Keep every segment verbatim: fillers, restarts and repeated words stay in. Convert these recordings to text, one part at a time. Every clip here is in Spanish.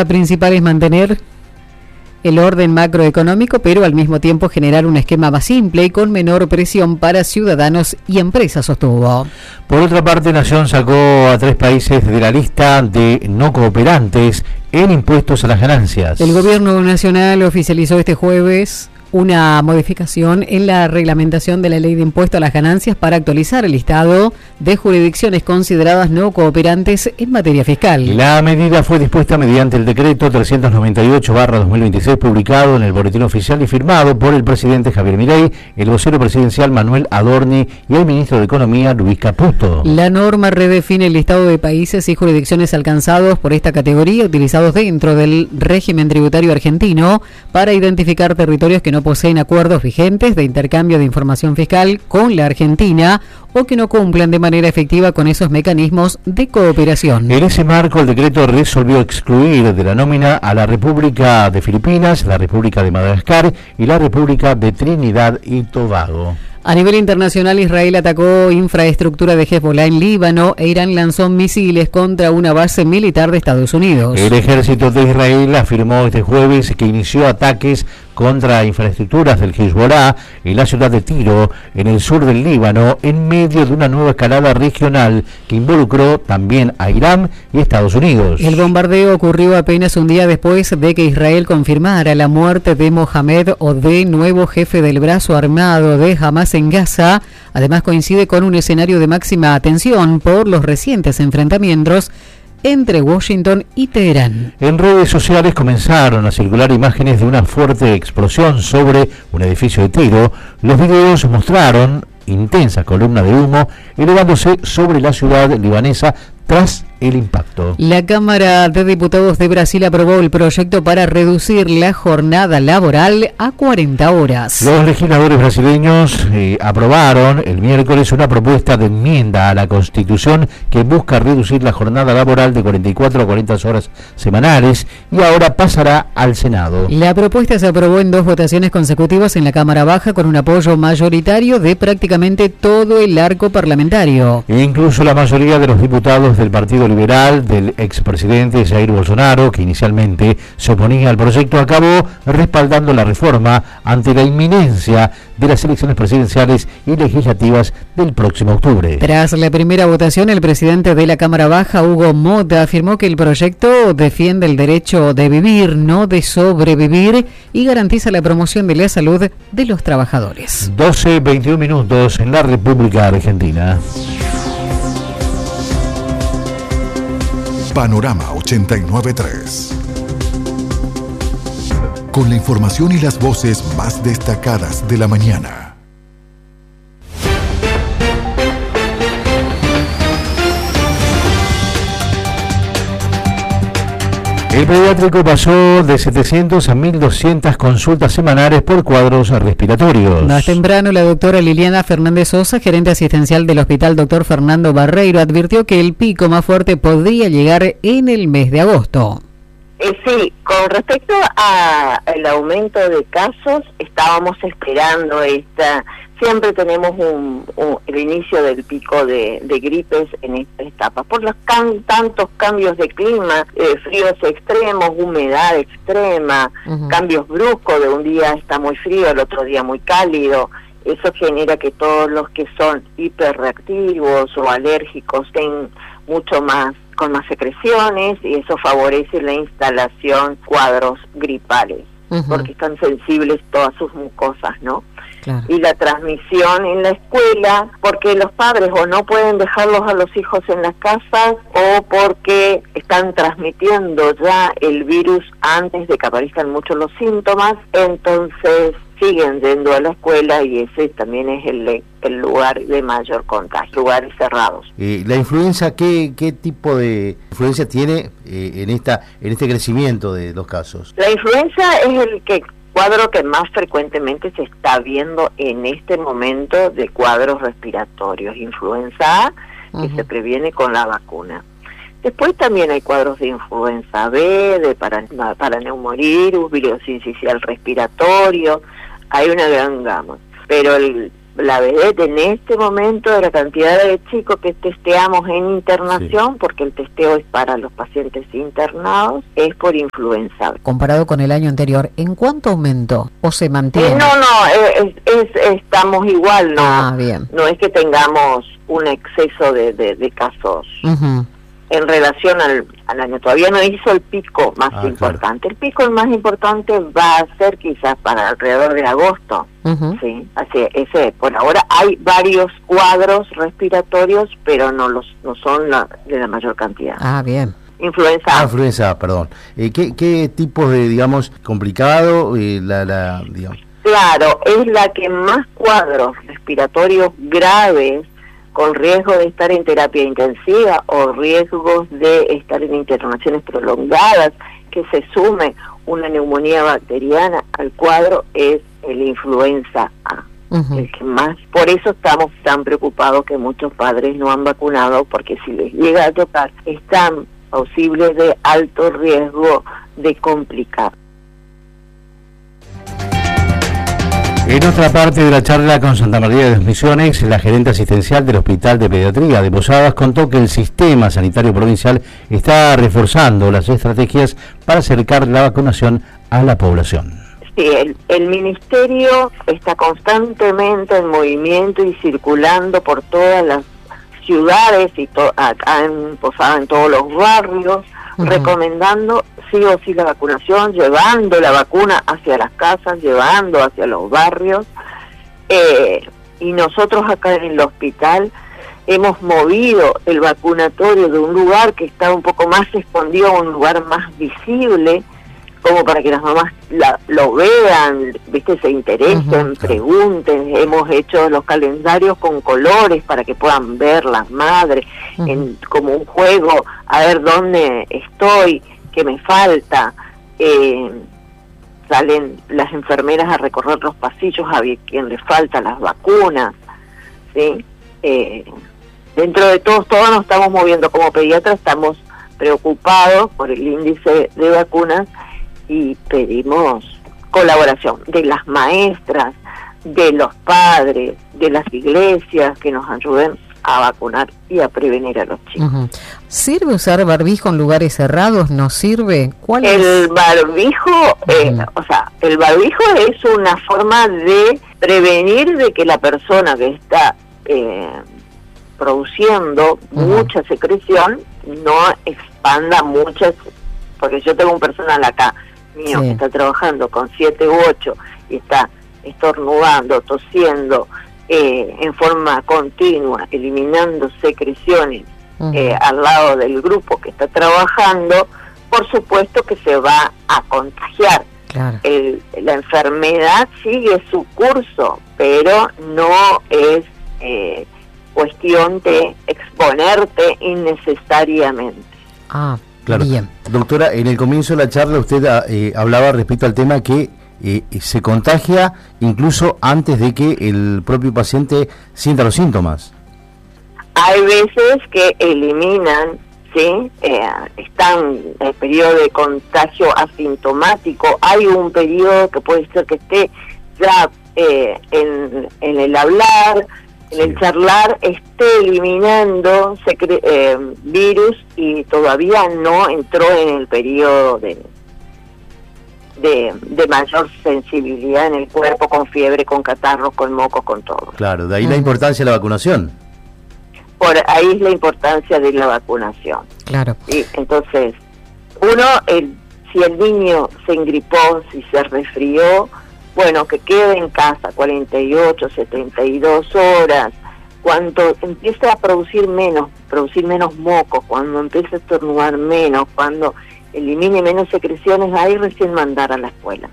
meta principal es mantener el orden macroeconómico, pero al mismo tiempo generar un esquema más simple y con menor presión para ciudadanos y empresas, sostuvo. Por otra parte, Nación sacó a tres países de la lista de no cooperantes en impuestos a las ganancias. El gobierno nacional oficializó este jueves una modificación en la reglamentación de la ley de impuesto a las ganancias para actualizar el listado de jurisdicciones consideradas no cooperantes en materia fiscal. La medida fue dispuesta mediante el decreto trescientos noventa y ocho barra dos mil veintiséis, publicado en el Boletín Oficial y firmado por el presidente Javier Milei, el vocero presidencial Manuel Adorni y el ministro de Economía Luis Caputo. La norma redefine el listado de países y jurisdicciones alcanzados por esta categoría, utilizados dentro del régimen tributario argentino, para identificar territorios que no poseen acuerdos vigentes de intercambio de información fiscal con la Argentina o que no cumplan de manera efectiva con esos mecanismos de cooperación. En ese marco, el decreto resolvió excluir de la nómina a la República de Filipinas, la República de Madagascar y la República de Trinidad y Tobago. A nivel internacional, Israel atacó infraestructura de Hezbollah en Líbano e Irán lanzó misiles contra una base militar de Estados Unidos. El ejército de Israel afirmó este jueves que inició ataques contra infraestructuras del Hezbollah en la ciudad de Tiro, en el sur del Líbano, en medio de una nueva escalada regional que involucró también a Irán y Estados Unidos. El bombardeo ocurrió apenas un día después de que Israel confirmara la muerte de Mohamed Odeh, nuevo jefe del brazo armado de Hamas en Gaza. Además, coincide con un escenario de máxima atención por los recientes enfrentamientos entre Washington y Teherán. En redes sociales comenzaron a circular imágenes de una fuerte explosión sobre un edificio de Tiro. Los videos mostraron intensa columna de humo elevándose sobre la ciudad libanesa tras el impacto. La Cámara de Diputados de Brasil aprobó el proyecto para reducir la jornada laboral a cuarenta horas. Los legisladores brasileños eh, aprobaron el miércoles una propuesta de enmienda a la Constitución que busca reducir la jornada laboral de cuarenta y cuatro a cuarenta horas semanales y ahora pasará al Senado. La propuesta se aprobó en dos votaciones consecutivas en la Cámara Baja con un apoyo mayoritario de prácticamente todo el arco parlamentario. E incluso la mayoría de los diputados del Partido Liberal del expresidente Jair Bolsonaro, que inicialmente se oponía al proyecto, acabó respaldando la reforma ante la inminencia de las elecciones presidenciales y legislativas del próximo octubre. Tras la primera votación, el presidente de la Cámara Baja, Hugo Mota, afirmó que el proyecto defiende el derecho de vivir, no de sobrevivir, y garantiza la promoción de la salud de los trabajadores. doce veintiún minutos en la República Argentina. Panorama ochenta y nueve punto tres. Con la información y las voces más destacadas de la mañana. El pediátrico pasó de setecientas a mil doscientas consultas semanales por cuadros respiratorios. Más temprano, la doctora Liliana Fernández Sosa, gerente asistencial del Hospital Doctor Fernando Barreiro, advirtió que el pico más fuerte podría llegar en el mes de agosto. Eh, sí, con respecto al aumento de casos, estábamos esperando esta... Siempre tenemos un, un, el inicio del pico de, de gripes en esta etapa, por los can, tantos cambios de clima, eh, fríos extremos, humedad extrema, uh-huh. cambios bruscos, de un día está muy frío, el otro día muy cálido. Eso genera que todos los que son hiperreactivos o alérgicos estén mucho más, con más secreciones, y eso favorece la instalación de cuadros gripales, uh-huh. porque están sensibles todas sus mucosas, ¿no? Claro. Y la transmisión en la escuela, porque los padres o no pueden dejarlos a los hijos en las casas o porque están transmitiendo ya el virus antes de que aparezcan muchos los síntomas, entonces siguen yendo a la escuela y ese también es el, el lugar de mayor contagio, lugares cerrados. Eh, ¿La influenza qué, qué tipo de influencia tiene eh, en esta en este crecimiento de los casos? La influenza es el que cuadro que más frecuentemente se está viendo en este momento de cuadros respiratorios. Influenza A, uh-huh. que se previene con la vacuna. Después también hay cuadros de influenza B, de paraneumorivirus, virus sincicial respiratorio, hay una gran gama. Pero el, la vedette en este momento de la cantidad de chicos que testeamos en internación, sí, porque el testeo es para los pacientes internados, es por influenza. Comparado con el año anterior, ¿en cuánto aumentó o se mantiene? Eh, no, no, es, es, estamos igual, no, ah, bien. No es que tengamos un exceso de, de, de casos. Uh-huh. En relación al, al año, todavía no hizo el pico más ah, importante. Claro. El pico el más importante va a ser quizás para alrededor de agosto. Uh-huh. Sí, así ese por ahora hay varios cuadros respiratorios, pero no los no son la, de la mayor cantidad. Ah, bien. Influenza. Ah, influenza, perdón. Eh, ¿qué, qué tipos de, digamos, complicado eh, la, la, digamos? Claro, es la que más cuadros respiratorios graves, con riesgo de estar en terapia intensiva o riesgos de estar en internaciones prolongadas, que se sume una neumonía bacteriana al cuadro, es el influenza A. Uh-huh. El que más, por eso estamos tan preocupados que muchos padres no han vacunado, porque si les llega a tocar, están posibles de alto riesgo de complicar. En otra parte de la charla con Santa María de las Misiones, la gerente asistencial del Hospital de Pediatría de Posadas contó que el sistema sanitario provincial está reforzando las estrategias para acercar la vacunación a la población. Sí, el, el Ministerio está constantemente en movimiento y circulando por todas las ciudades y to, acá en Posadas, en todos los barrios, uh-huh, recomendando sí o sí la vacunación, llevando la vacuna hacia las casas, llevando hacia los barrios, eh, y nosotros acá en el hospital hemos movido el vacunatorio de un lugar que está un poco más escondido a un lugar más visible, como para que las mamás la, lo vean, viste, se interesen, uh-huh, pregunten. Hemos hecho los calendarios con colores para que puedan ver las madres, uh-huh, en, como un juego, a ver dónde estoy, qué me falta. Eh, salen las enfermeras a recorrer los pasillos a ver quién le falta las vacunas, ¿sí? Eh, dentro de todos, todos nos estamos moviendo. Como pediatras estamos preocupados por el índice de vacunas y pedimos colaboración de las maestras, de los padres, de las iglesias, que nos ayuden a vacunar y a prevenir a los chicos. Uh-huh. ¿Sirve usar barbijo en lugares cerrados? ¿No sirve? ¿Cuál el es? barbijo, eh, uh-huh, o sea, el barbijo es una forma de prevenir de que la persona que está eh, produciendo uh-huh, mucha secreción no expanda muchas, porque yo tengo un personal acá mío, sí, que está trabajando con siete u ocho y está estornudando, tosiendo eh, en forma continua, eliminando secreciones uh-huh, eh, al lado del grupo que está trabajando, por supuesto que se va a contagiar. Claro. El, la enfermedad sigue su curso, pero no es eh, cuestión de exponerte innecesariamente. Ah, claro. Bien. Doctora, en el comienzo de la charla usted eh, hablaba respecto al tema que eh, se contagia incluso antes de que el propio paciente sienta los síntomas. Hay veces que eliminan, ¿sí? Eh, están en el periodo de contagio asintomático. Hay un periodo que puede ser que esté ya eh, en, en el hablar, en el charlar, esté eliminando secre- eh, virus y todavía no entró en el periodo de, de de mayor sensibilidad en el cuerpo, con fiebre, con catarros, con mocos, con todo. Claro, de ahí la importancia de la vacunación. Por ahí es la importancia de la vacunación. Claro. ¿Sí? Entonces, uno, el, si el niño se engripó, si se resfrió, bueno, que quede en casa cuarenta y ocho, setenta y dos horas. Cuando empiece a producir menos, producir menos mocos, cuando empiece a estornudar menos, cuando elimine menos secreciones, ahí recién mandar a la escuela.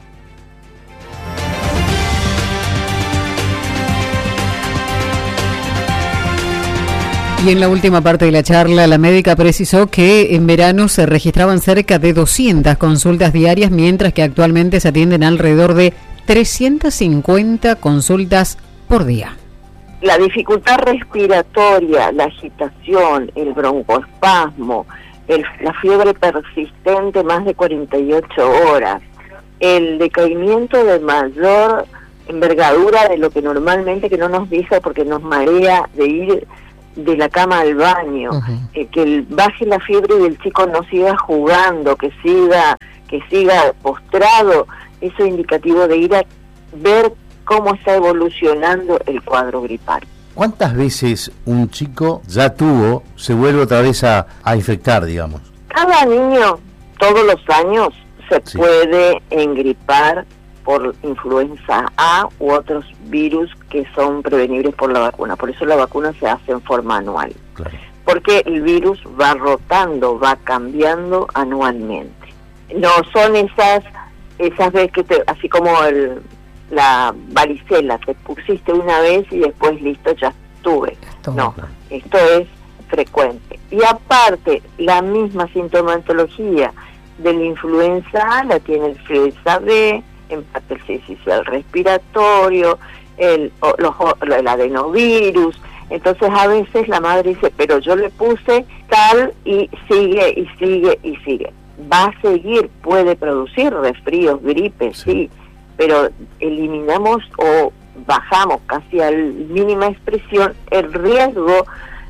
Y en la última parte de la charla, la médica precisó que en verano se registraban cerca de doscientas consultas diarias, mientras que actualmente se atienden alrededor de trescientas cincuenta consultas por día. La dificultad respiratoria, la agitación, el broncoespasmo, el, la fiebre persistente más de cuarenta y ocho horas, el decaimiento de mayor envergadura de lo que normalmente, que no nos deja porque nos marea de ir de la cama al baño, uh-huh. eh, que el, baje la fiebre y el chico no siga jugando, que siga, que siga postrado, eso es indicativo de ir a ver cómo está evolucionando el cuadro gripal. ¿Cuántas veces un chico ya tuvo, se vuelve otra vez a, a infectar, digamos? Cada niño, todos los años, se sí. puede engripar por influenza A u otros virus que son prevenibles por la vacuna. Por eso la vacuna se hace en forma anual. Claro. Porque el virus va rotando, va cambiando anualmente. No son esas esas veces que te, así como el, la varicela, te pusiste una vez y después listo, ya estuve. Esto no, claro. Esto es frecuente. Y aparte, la misma sintomatología de la influenza A la tiene el influenza B, en parte el sincicial respiratorio, el, o, los, el adenovirus. Entonces a veces la madre dice, pero yo le puse tal y sigue y sigue y sigue. Va a seguir, puede producir resfríos, gripes, sí, sí, pero eliminamos o bajamos casi a mínima expresión el riesgo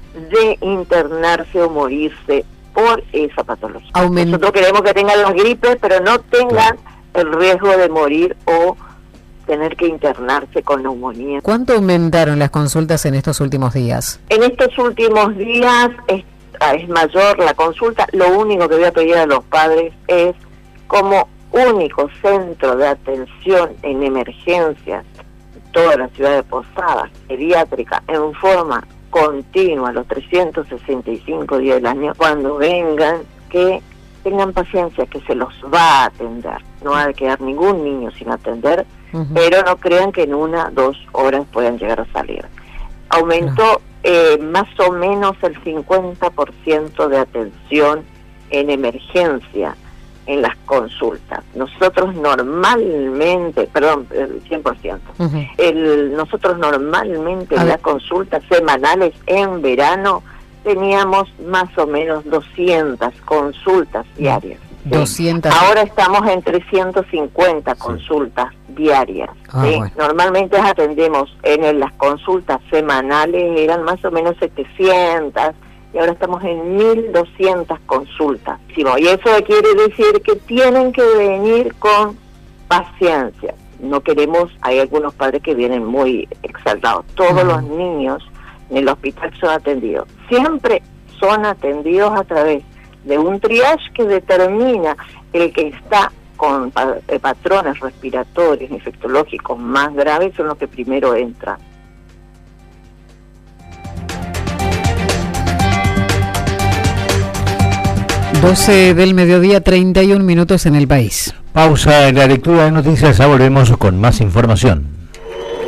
de internarse o morirse por esa patología. Aument- Nosotros queremos que tengan las gripes, pero no tengan el riesgo de morir o tener que internarse con neumonía. ¿Cuánto aumentaron las consultas en estos últimos días? En estos últimos días es, es mayor la consulta. Lo único que voy a pedir a los padres es, como único centro de atención en emergencias, toda la ciudad de Posadas, pediátrica, en forma continua, los trescientos sesenta y cinco días del año, cuando vengan, que tengan paciencia, que se los va a atender. No va a quedar ningún niño sin atender, uh-huh. pero no crean que en una, dos horas puedan llegar a salir. Aumentó no. eh, más o menos el cincuenta por ciento de atención en emergencia en las consultas. Nosotros normalmente, perdón, el cien por ciento, uh-huh. el, nosotros normalmente en las consultas semanales en verano teníamos más o menos doscientas consultas diarias. ¿sí? doscientas Ahora estamos en trescientas cincuenta sí. consultas diarias. Ah, ¿sí? bueno. Normalmente atendemos en las consultas semanales, eran más o menos setecientas, y ahora estamos en mil doscientas consultas. Y eso quiere decir que tienen que venir con paciencia. No queremos, hay algunos padres que vienen muy exaltados. Todos uh-huh. los niños en el hospital son atendidos. Siempre son atendidos a través de un triage que determina el que está con patrones respiratorios, infectológicos más graves, son los que primero entran. doce del mediodía, treinta y un minutos en el país. Pausa en la lectura de noticias, ya volvemos con más información.